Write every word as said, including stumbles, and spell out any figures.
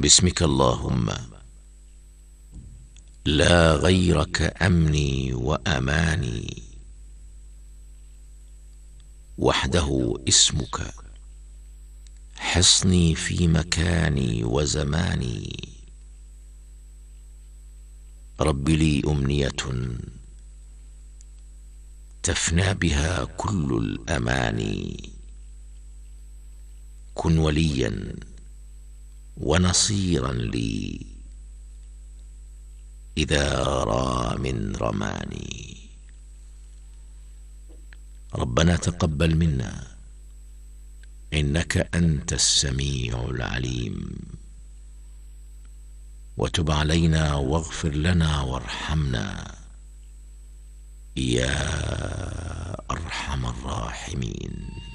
باسمك اللهم لا غيرك أمني وأماني، وحده اسمك حصني في مكاني وزماني. رب لي أمنية تفنى بها كل الأماني، كن وليا ونصيرا لي إذا رام رماني. ربنا تقبل منا إنك أنت السميع العليم، وتب علينا واغفر لنا وارحمنا يا أرحم الراحمين.